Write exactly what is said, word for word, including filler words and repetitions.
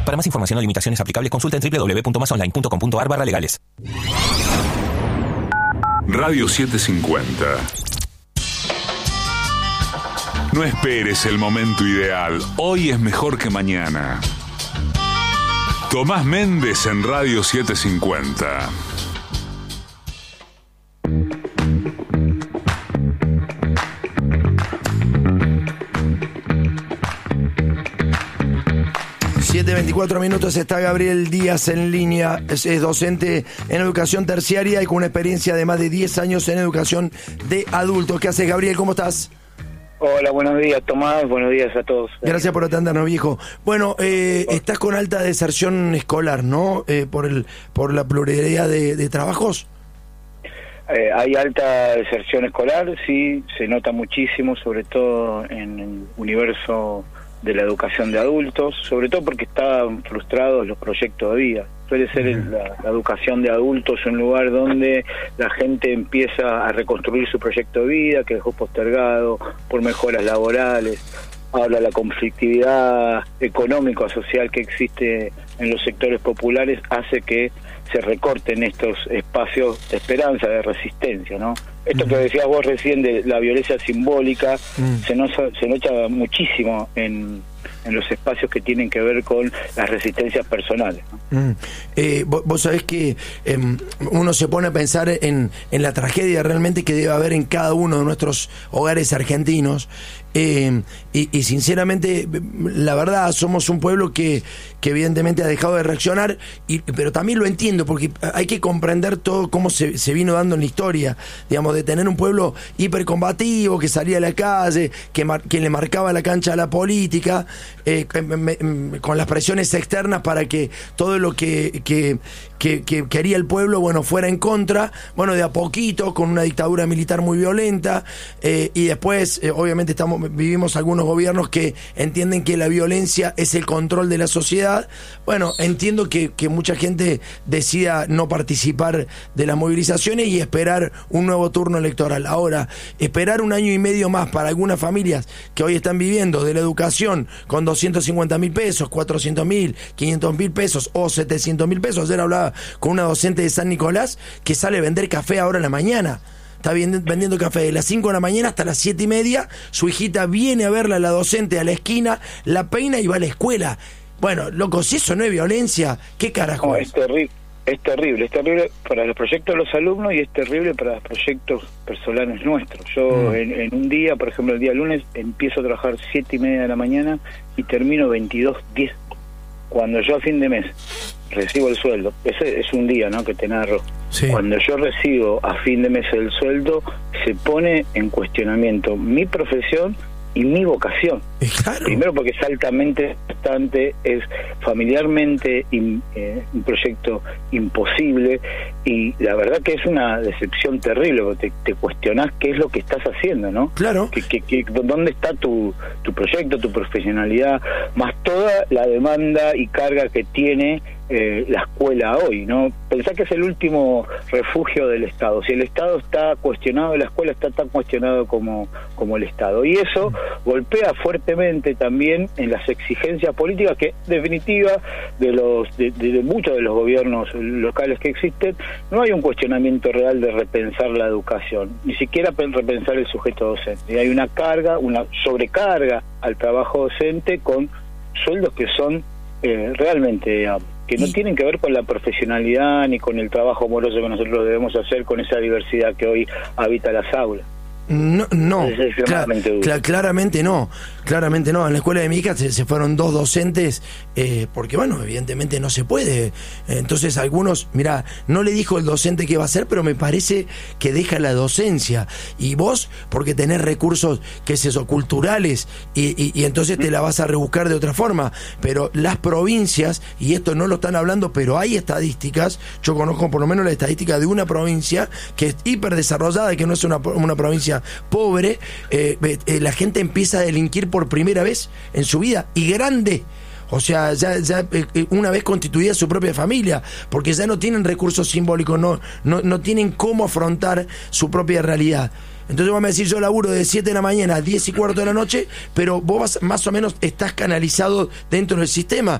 Para más información o limitaciones aplicables, consulta en doble u doble u doble u punto más online punto com punto a r barra legales. Radio setecientos cincuenta. No esperes el momento ideal. Hoy es mejor que mañana. Tomás Méndez en Radio setecientos cincuenta. siete veinticuatro minutos, está Gabriel Díaz en línea, es, es docente en educación terciaria y con una experiencia de más de diez años en educación de adultos. ¿Qué haces, Gabriel? ¿Cómo estás? Hola, buenos días, Tomás, buenos días a todos. Gracias por atendernos, viejo. Bueno, eh, estás con alta deserción escolar, ¿no? Eh, por el por la pluralidad de, de trabajos. Eh, hay alta deserción escolar, sí, se nota muchísimo, sobre todo en el universo de la educación de adultos, sobre todo porque están frustrados los proyectos de vida. Suele ser el, la, la educación de adultos un lugar donde la gente empieza a reconstruir su proyecto de vida que dejó postergado por mejoras laborales. Ahora la conflictividad económico-social que existe en los sectores populares hace que se recorten estos espacios de esperanza, de resistencia, ¿no? Esto que decías vos recién de la violencia simbólica mm. se, nos, se nota muchísimo en, en los espacios que tienen que ver con las resistencias personales, ¿no? Mm. Eh, vos, vos sabés que eh, uno se pone a pensar en, en la tragedia realmente que debe haber en cada uno de nuestros hogares argentinos. Eh, y, y sinceramente, la verdad, somos un pueblo que, que evidentemente ha dejado de reaccionar, y, pero también lo entiendo, porque hay que comprender todo cómo se, se vino dando en la historia, digamos, de tener un pueblo hipercombativo, que salía a la calle, que, mar, que le marcaba la cancha a la política, eh, con las presiones externas para que todo lo que, que, que, que quería el pueblo, bueno, fuera en contra, bueno, de a poquito, con una dictadura militar muy violenta, eh, y después, eh, obviamente, estamos vivimos algunos gobiernos que entienden que la violencia es el control de la sociedad. Bueno, entiendo que, que mucha gente decida no participar de las movilizaciones y esperar un nuevo turno electoral. Ahora, esperar un año y medio más para algunas familias que hoy están viviendo de la educación con doscientos cincuenta mil pesos, cuatrocientos mil, quinientos mil pesos o setecientos mil pesos. Ayer hablaba con una docente de San Nicolás que sale a vender café ahora en la mañana. Está vendiendo café de las cinco de la mañana hasta las siete y media. Su hijita viene a verla, la docente, a la esquina, la peina y va a la escuela. Bueno, loco, si eso no es violencia, ¿qué carajo no, es? Es terrible, es terrible, es terrible para los proyectos de los alumnos y es terrible para los proyectos personales nuestros. Yo mm. en, en un día, por ejemplo, el día lunes, empiezo a trabajar siete y media de la mañana y termino veintidós diez. Cuando yo a fin de mes recibo el sueldo, ese es un día, ¿no?, que te narro. Sí. Cuando yo recibo a fin de mes el sueldo, se pone en cuestionamiento mi profesión y mi vocación. Claro. Primero porque es altamente importante, es familiarmente in, eh, un proyecto imposible y la verdad que es una decepción terrible porque te, te cuestionás qué es lo que estás haciendo, ¿no? Claro. Que, que, que, ¿dónde está tu, tu proyecto, tu profesionalidad, más toda la demanda y carga que tiene Eh, la escuela hoy, ¿no? Pensá que es el último refugio del Estado. Si el Estado está cuestionado, la escuela está tan cuestionado como, como el Estado. Y eso golpea fuertemente también en las exigencias políticas que, en definitiva, de los de, de, de muchos de los gobiernos locales que existen, no hay un cuestionamiento real de repensar la educación, ni siquiera repensar el sujeto docente. Y hay una carga, una sobrecarga al trabajo docente con sueldos que son eh, realmente, digamos, que no tienen que ver con la profesionalidad ni con el trabajo amoroso que nosotros debemos hacer con esa diversidad que hoy habita las aulas. No, no, Cla cl claramente no, claramente no. En la escuela de mi hija se, se fueron dos docentes, eh, porque bueno, evidentemente no se puede. Entonces algunos, mirá, no le dijo el docente qué va a hacer, pero me parece que deja la docencia. Y vos, porque tenés recursos, qué es eso, culturales, y, y, y entonces te la vas a rebuscar de otra forma. Pero las provincias, y esto no lo están hablando, pero hay estadísticas, yo conozco por lo menos la estadística de una provincia que es hiper desarrollada, que no es una, una provincia pobre, eh, eh, la gente empieza a delinquir por primera vez en su vida, y grande. O sea, ya, ya eh, una vez constituida su propia familia, porque ya no tienen recursos simbólicos, no, no, no tienen cómo afrontar su propia realidad. Entonces vos me decís, yo laburo de siete de la mañana a diez y cuarto de la noche, pero vos vas, más o menos estás canalizado dentro del sistema.